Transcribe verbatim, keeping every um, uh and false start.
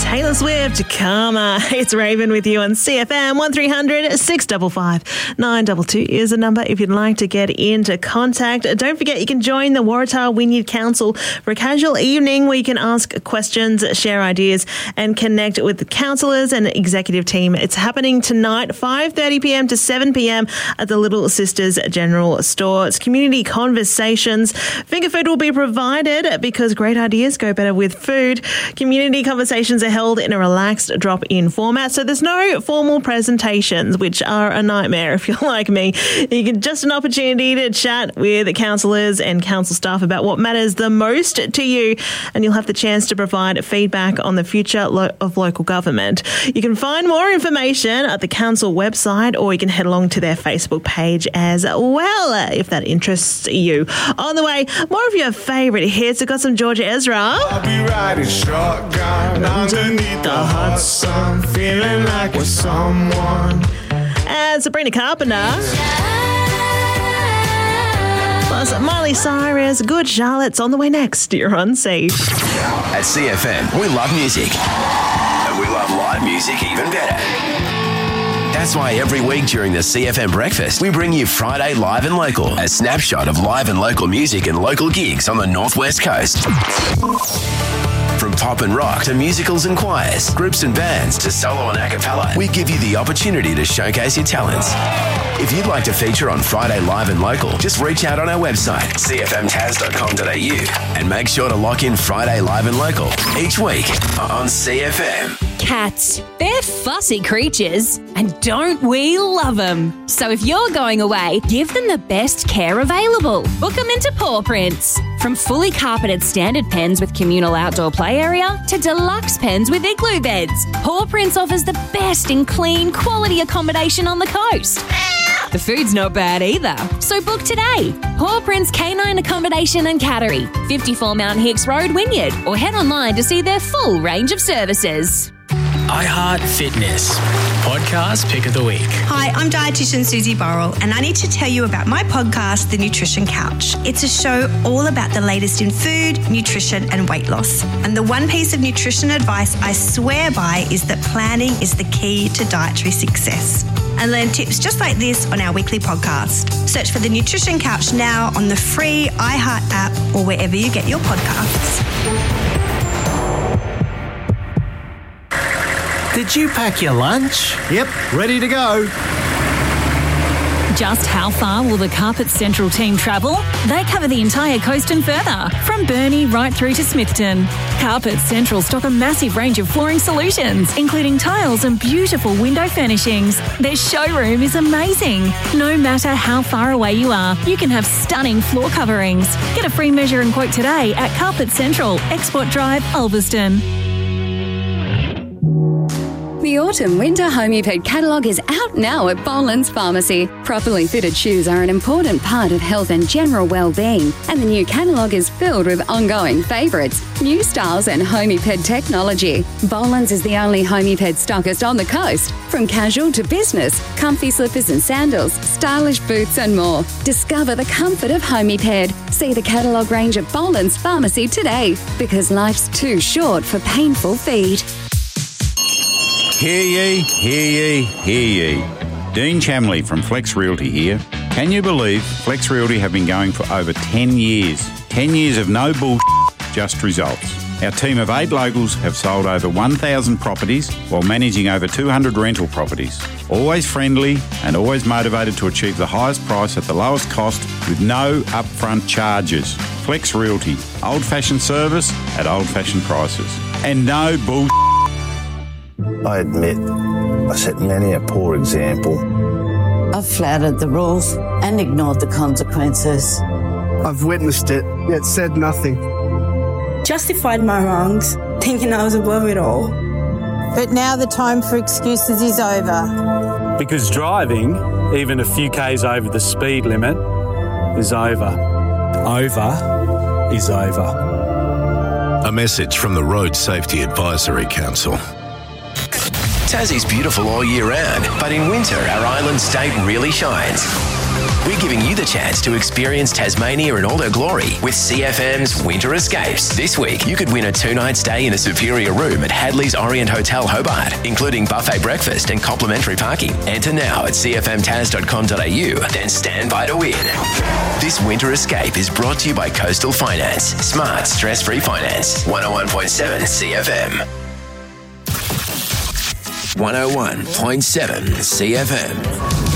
Taylor Swift, Karma. It's Raven with you on C F M. one three hundred six five five nine two two is a number if you'd like to get into contact. Don't forget you can join the Waratah Wynyard Council for a casual evening where you can ask questions, share ideas and connect with the councillors and executive team. It's happening tonight, five thirty p.m. to seven p.m. at the Little Sisters General Store. It's community conversations. Finger food will be provided because great ideas go better with food. Community conversations are held in a relaxed drop-in format, so there's no formal presentations, which are a nightmare if you're like me. You get just an opportunity to chat with councillors and council staff about what matters the most to you, and you'll have the chance to provide feedback on the future lo- of local government. You can find more information at the council website, or you can head along to their Facebook page as well if that interests you. On the way, more of your favourite hits. We've got some Georgia Ezra. I'll be riding shotgun underneath the hot sun, feeling like we're someone. And Sabrina Carpenter. Plus Miley Cyrus, Good Charlotte's on the way next. You're on Safe. At C F M, we love music. And we love live music even better. That's why every week during the C F M Breakfast, we bring you Friday Live and Local, a snapshot of live and local music and local gigs on the Northwest Coast. From pop and rock to musicals and choirs, groups and bands to solo and a cappella, we give you the opportunity to showcase your talents. If you'd like to feature on Friday Live and Local, just reach out on our website, c f m tas dot com dot a u, and make sure to lock in Friday Live and Local each week on C F M. Cats. They're fussy creatures, and don't we love them? So if you're going away, give them the best care available. Book them into Paw Prints. From fully carpeted standard pens with communal outdoor play area to deluxe pens with igloo beds, Paw Prints offers the best in clean, quality accommodation on the coast. The food's not bad either, so book today. Paw Prints Canine Accommodation and Cattery, fifty-four Mount Hicks Road, Wynyard, or head online to see their full range of services. iHeart Fitness, podcast pick of the week. Hi, I'm dietitian Susie Burrell, and I need to tell you about my podcast, The Nutrition Couch. It's a show all about the latest in food, nutrition, and weight loss. And the one piece of nutrition advice I swear by is that planning is the key to dietary success. And learn tips just like this on our weekly podcast. Search for The Nutrition Couch now on the free iHeart app or wherever you get your podcasts. Did you pack your lunch? Yep, ready to go. Just how far will the Carpet Central team travel? They cover the entire coast and further, from Burnie right through to Smithton. Carpet Central stock a massive range of flooring solutions, including tiles and beautiful window furnishings. Their showroom is amazing. No matter how far away you are, you can have stunning floor coverings. Get a free measure and quote today at Carpet Central, Export Drive, Ulverston. The Autumn-Winter Homeped catalogue is out now at Boland's Pharmacy. Properly fitted shoes are an important part of health and general well-being, and the new catalogue is filled with ongoing favourites, new styles and Homeped technology. Boland's is the only Homeped stockist on the coast. From casual to business, comfy slippers and sandals, stylish boots and more. Discover the comfort of Homeped. See the catalogue range at Boland's Pharmacy today, because life's too short for painful feet. Hear ye, hear ye, hear ye. Dean Chamley from Flex Realty here. Can you believe Flex Realty have been going for over ten years? ten years of no bullshit, just results. Our team of eight locals have sold over one thousand properties while managing over two hundred rental properties. Always friendly and always motivated to achieve the highest price at the lowest cost with no upfront charges. Flex Realty, old-fashioned service at old-fashioned prices. And no bullshit. I admit, I set many a poor example. I've flouted the rules and ignored the consequences. I've witnessed it, yet said nothing. Justified my wrongs, thinking I was above it all. But now the time for excuses is over. Because driving, even a few k's over the speed limit, is over. Over is over. A message from the Road Safety Advisory Council. Tassie's beautiful all year round, but in winter, our island state really shines. we're giving you the chance to experience Tasmania in all her glory with C F M's Winter Escapes. This week, you could win a two-night stay in a superior room at Hadley's Orient Hotel Hobart, including buffet breakfast and complimentary parking. Enter now at c f m tas dot com dot a u, then stand by to win. This Winter Escape is brought to you by Coastal Finance. Smart, stress-free finance. one oh one point seven C F M. one oh one point seven C F M.